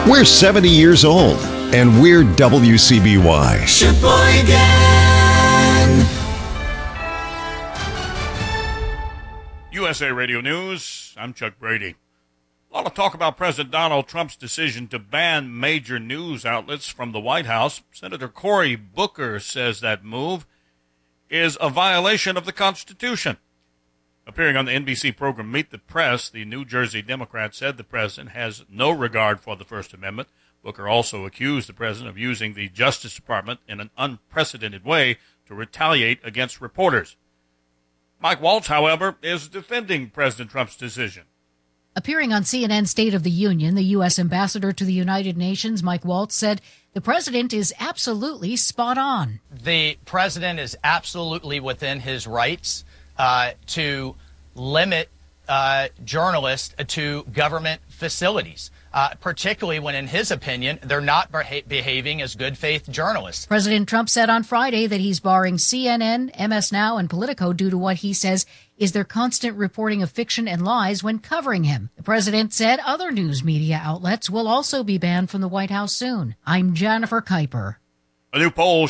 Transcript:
We're 70 years old, and we're WCBY. Sheboygan. USA Radio News, I'm Chuck Brady. A lot of talk about President Donald Trump's decision to ban major news outlets from the White House. Senator Cory Booker says that move is a violation of the Constitution. Appearing on the NBC program Meet the Press, the New Jersey Democrat said the president has no regard for the First Amendment. Booker also accused the president of using the Justice Department in an unprecedented way to retaliate against reporters. Mike Waltz, however, is defending President Trump's decision. Appearing on CNN State of the Union, the U.S. ambassador to the United Nations, Mike Waltz, said the president is absolutely spot on. The president is absolutely within his rights to limit journalists to government facilities, particularly when, in his opinion, they're not behaving as good faith journalists. President Trump said on Friday that he's barring CNN, MS Now, and Politico due to what he says is their constant reporting of fiction and lies when covering him. The president said other news media outlets will also be banned from the White House soon. I'm Jennifer Kuiper. A new poll